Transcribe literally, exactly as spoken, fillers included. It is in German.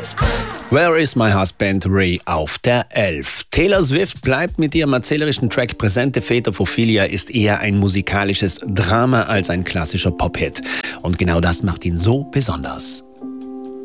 Where is my husband Ray auf der elf. Taylor Swift bleibt mit ihrem erzählerischen Track Presente Fete Ophelia ist eher ein musikalisches Drama als ein klassischer Pop-Hit. Und genau das macht ihn so besonders.